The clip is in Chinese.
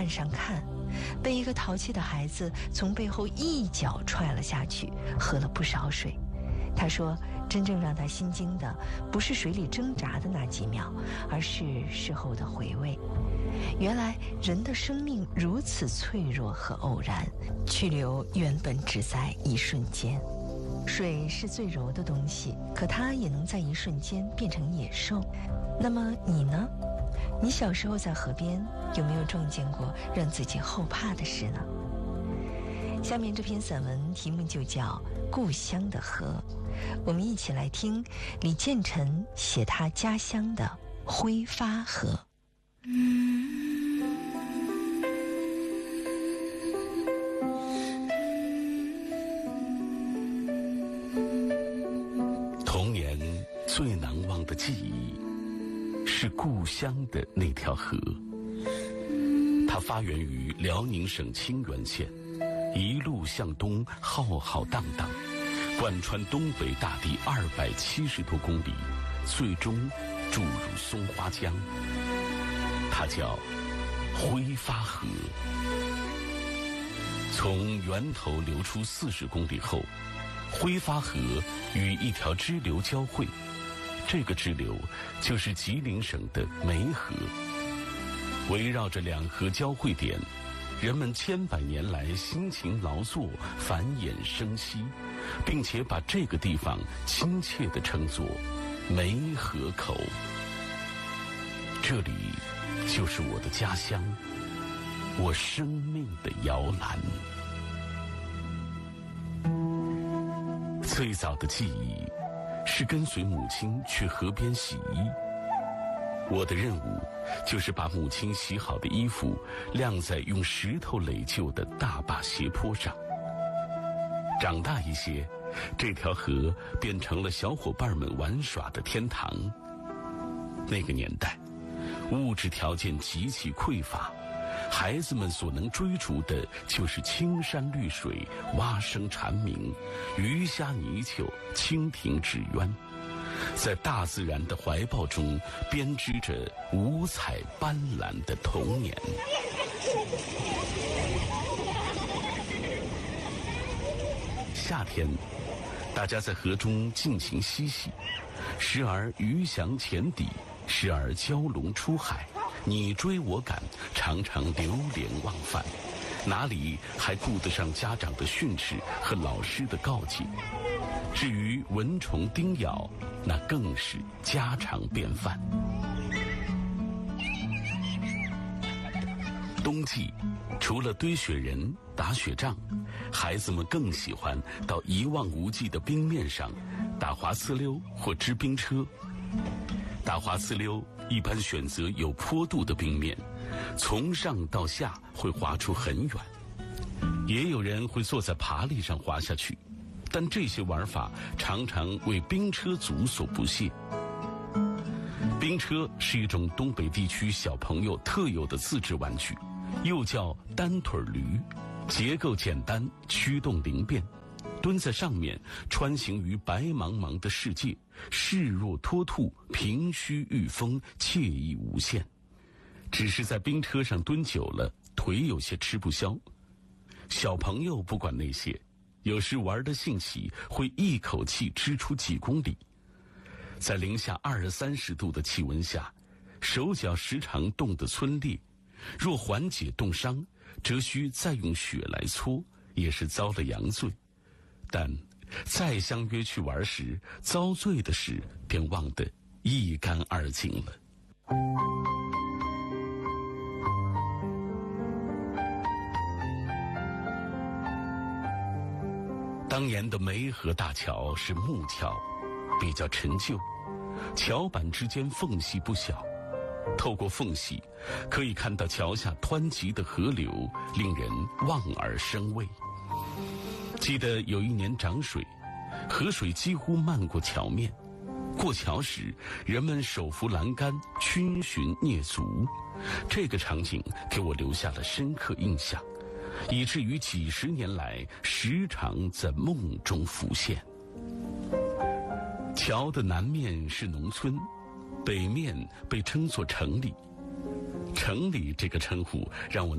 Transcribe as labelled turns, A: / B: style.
A: 上看，被一个淘气的孩子从背后一脚踹了下去，喝了不少水。他说，真正让他心惊的不是水里挣扎的那几秒，而是事后的回味。原来人的生命如此脆弱和偶然，去留原本只在一瞬间。水是最柔的东西，可它也能在一瞬间变成野兽。那么你呢？你小时候在河边有没有撞见过让自己后怕的事呢？下面这篇散文题目就叫《故乡的河》，我们一起来听李建成写他家乡的挥发河。
B: 童年最难忘的记忆是故乡的那条河，它发源于辽宁省清源县，一路向东浩浩荡荡，贯穿东北大地270多公里，最终注入松花江。它叫挥发河。从源头流出40公里后，挥发河与一条支流交汇，这个支流就是吉林省的梅河。围绕着两河交汇点，人们千百年来辛勤劳作，繁衍生息，并且把这个地方亲切地称作梅河口。这里就是我的家乡，我生命的摇篮。最早的记忆是跟随母亲去河边洗衣，我的任务就是把母亲洗好的衣服晾在用石头垒就的大坝斜坡上。长大一些，这条河变成了小伙伴们玩耍的天堂。那个年代，物质条件极其匮乏，孩子们所能追逐的就是青山绿水、蛙声蝉鸣、鱼虾泥鳅、蜻蜓纸鸢，在大自然的怀抱中编织着五彩斑斓的童年。夏天，大家在河中尽情嬉戏，时而鱼翔浅底，时而蛟龙出海，你追我赶，常常流连忘返，哪里还顾得上家长的训斥和老师的告诫？至于蚊虫叮咬，那更是家常便饭。冬季，除了堆雪人、打雪仗，孩子们更喜欢到一望无际的冰面上打滑呲溜或织冰车。打滑呲溜一般选择有坡度的冰面，从上到下会滑出很远。也有人会坐在爬犁上滑下去，但这些玩法常常为冰车族所不屑。冰车是一种东北地区小朋友特有的自制玩具，又叫单腿驴，结构简单，驱动灵便，蹲在上面穿行于白茫茫的世界，视若脱兔，凭虚御风，惬意无限。只是在冰车上蹲久了，腿有些吃不消。小朋友不管那些，有时玩得兴起，会一口气织出几公里。在零下20-30度的气温下，手脚时常冻得皴裂，若缓解冻伤，则需再用雪来搓，也是遭了洋罪。但再相约去玩时，遭罪的事便忘得一干二净了。当年的梅河大桥是木桥，比较陈旧，桥板之间缝隙不小，透过缝隙可以看到桥下湍急的河流，令人望而生畏。记得有一年涨水，河水几乎漫过桥面，过桥时人们手扶栏杆，逡巡蹑足，这个场景给我留下了深刻印象，以至于几十年来时常在梦中浮现。桥的南面是农村，北面被称作城里。城里这个称呼让我